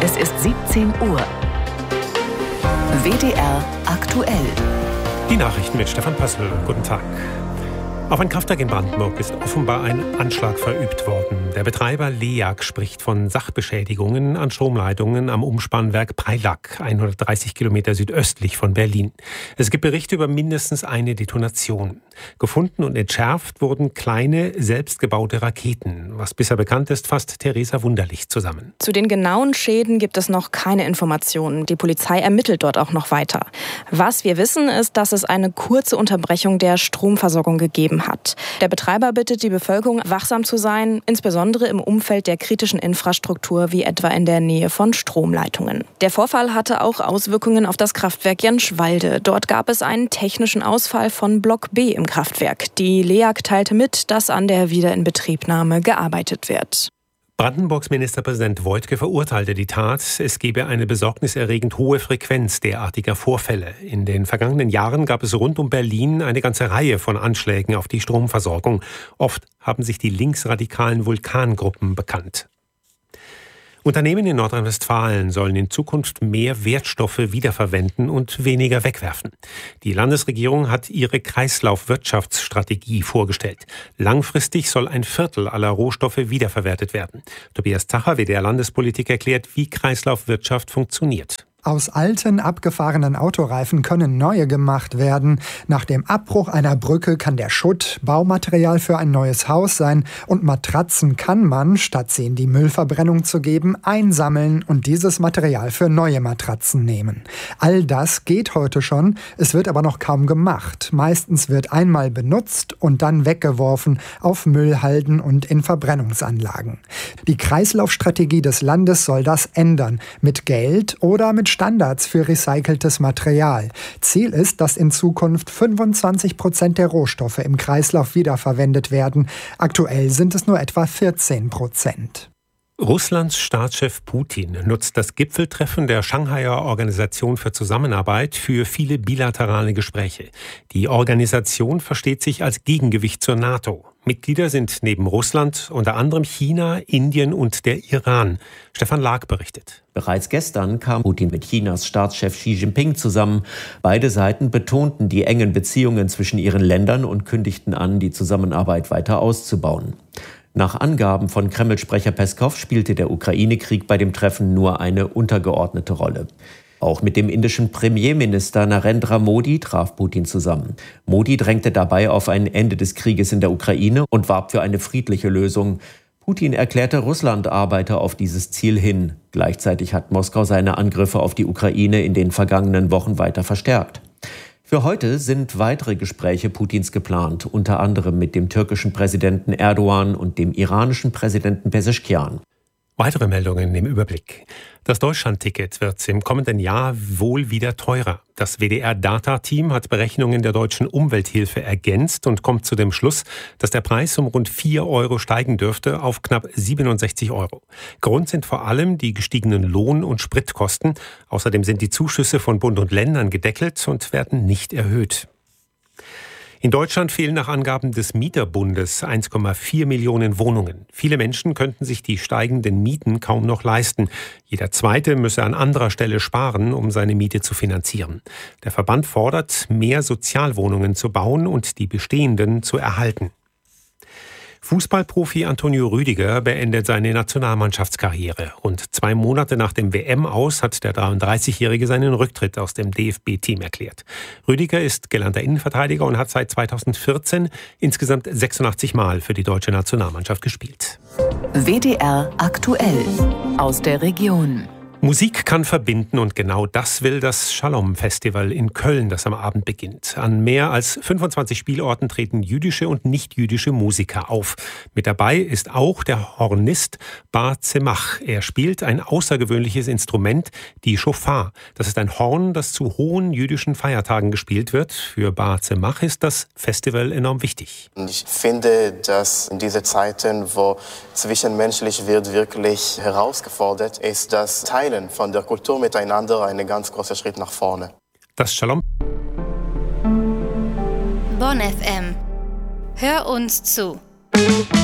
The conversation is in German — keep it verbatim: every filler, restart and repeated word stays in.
Es ist siebzehn Uhr. W D R aktuell. Die Nachrichten mit Stefan Pössl. Guten Tag. Auf ein Kraftwerk in Brandenburg ist offenbar ein Anschlag verübt worden. Der Betreiber LEAG spricht von Sachbeschädigungen an Stromleitungen am Umspannwerk Preilack, hundertdreißig Kilometer südöstlich von Berlin. Es gibt Berichte über mindestens eine Detonation. Gefunden und entschärft wurden kleine, selbstgebaute Raketen. Was bisher bekannt ist, fasst Theresa Wunderlich zusammen. Zu den genauen Schäden gibt es noch keine Informationen. Die Polizei ermittelt dort auch noch weiter. Was wir wissen, ist, dass es eine kurze Unterbrechung der Stromversorgung gegeben hat. Der Betreiber bittet die Bevölkerung, wachsam zu sein, insbesondere im Umfeld der kritischen Infrastruktur, wie etwa in der Nähe von Stromleitungen. Der Vorfall hatte auch Auswirkungen auf das Kraftwerk Jenschwalde. Dort gab es einen technischen Ausfall von Block B im Kraftwerk. Die LEAG teilte mit, dass an der Wiederinbetriebnahme gearbeitet wird. Brandenburgs Ministerpräsident Woidke verurteilte die Tat. Es gebe eine besorgniserregend hohe Frequenz derartiger Vorfälle. In den vergangenen Jahren gab es rund um Berlin eine ganze Reihe von Anschlägen auf die Stromversorgung. Oft haben sich die linksradikalen Vulkangruppen bekannt. Unternehmen in Nordrhein-Westfalen sollen in Zukunft mehr Wertstoffe wiederverwenden und weniger wegwerfen. Die Landesregierung hat ihre Kreislaufwirtschaftsstrategie vorgestellt. Langfristig soll ein Viertel aller Rohstoffe wiederverwertet werden. Tobias Zacher, W D R-Landespolitik, erklärt, wie Kreislaufwirtschaft funktioniert. Aus alten, abgefahrenen Autoreifen können neue gemacht werden. Nach dem Abbruch einer Brücke kann der Schutt Baumaterial für ein neues Haus sein. Und Matratzen kann man, statt sie in die Müllverbrennung zu geben, einsammeln und dieses Material für neue Matratzen nehmen. All das geht heute schon, es wird aber noch kaum gemacht. Meistens wird einmal benutzt und dann weggeworfen auf Müllhalden und in Verbrennungsanlagen. Die Kreislaufstrategie des Landes soll das ändern, mit Geld oder mit Standards für recyceltes Material. Ziel ist, dass in Zukunft fünfundzwanzig Prozent der Rohstoffe im Kreislauf wiederverwendet werden. Aktuell sind es nur etwa vierzehn Prozent. Russlands Staatschef Putin nutzt das Gipfeltreffen der Shanghaier Organisation für Zusammenarbeit für viele bilaterale Gespräche. Die Organisation versteht sich als Gegengewicht zur NATO. Mitglieder sind neben Russland unter anderem China, Indien und der Iran. Stefan Lag berichtet. Bereits gestern kam Putin mit Chinas Staatschef Xi Jinping zusammen. Beide Seiten betonten die engen Beziehungen zwischen ihren Ländern und kündigten an, die Zusammenarbeit weiter auszubauen. Nach Angaben von Kreml-Sprecher Peskow spielte der Ukraine-Krieg bei dem Treffen nur eine untergeordnete Rolle. Auch mit dem indischen Premierminister Narendra Modi traf Putin zusammen. Modi drängte dabei auf ein Ende des Krieges in der Ukraine und warb für eine friedliche Lösung. Putin erklärte, Russland arbeite auf dieses Ziel hin. Gleichzeitig hat Moskau seine Angriffe auf die Ukraine in den vergangenen Wochen weiter verstärkt. Für heute sind weitere Gespräche Putins geplant, unter anderem mit dem türkischen Präsidenten Erdogan und dem iranischen Präsidenten Pezeshkian. Weitere Meldungen im Überblick. Das Deutschlandticket wird im kommenden Jahr wohl wieder teurer. Das W D R-Data-Team hat Berechnungen der deutschen Umwelthilfe ergänzt und kommt zu dem Schluss, dass der Preis um rund vier Euro steigen dürfte auf knapp siebenundsechzig Euro. Grund sind vor allem die gestiegenen Lohn- und Spritkosten. Außerdem sind die Zuschüsse von Bund und Ländern gedeckelt und werden nicht erhöht. In Deutschland fehlen nach Angaben des Mieterbundes eins Komma vier Millionen Wohnungen. Viele Menschen könnten sich die steigenden Mieten kaum noch leisten. Jeder Zweite müsse an anderer Stelle sparen, um seine Miete zu finanzieren. Der Verband fordert, mehr Sozialwohnungen zu bauen und die bestehenden zu erhalten. Fußballprofi Antonio Rüdiger beendet seine Nationalmannschaftskarriere. Rund zwei Monate nach dem W M-Aus hat der dreiunddreißigjährige seinen Rücktritt aus dem D F B-Team erklärt. Rüdiger ist gelernter Innenverteidiger und hat seit zweitausendvierzehn insgesamt sechsundachtzig Mal für die deutsche Nationalmannschaft gespielt. W D R aktuell aus der Region. Musik kann verbinden und genau das will das Shalom-Festival in Köln, das am Abend beginnt. An mehr als fünfundzwanzig Spielorten treten jüdische und nicht-jüdische Musiker auf. Mit dabei ist auch der Hornist Bar Zemach. Er spielt ein außergewöhnliches Instrument, die Schofar. Das ist ein Horn, das zu hohen jüdischen Feiertagen gespielt wird. Für Bar Zemach ist das Festival enorm wichtig. Ich finde, dass in diesen Zeiten, wo zwischenmenschlich wird wirklich herausgefordert ist, das Teilen von der Kultur miteinander ein ganz großer Schritt nach vorne. Das Shalom. Bonn F M. Hör uns zu.